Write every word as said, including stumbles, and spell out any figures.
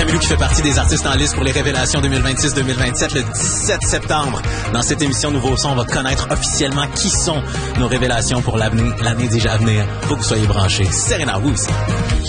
Lui qui fait partie des artistes en liste pour les révélations deux mille vingt-six deux mille vingt-sept le dix-sept septembre. Dans cette émission Nouveau Son, on va connaître officiellement qui sont nos révélations pour l'avenir, l'année déjà à venir. Faut que vous soyez branchés. Serena Williams.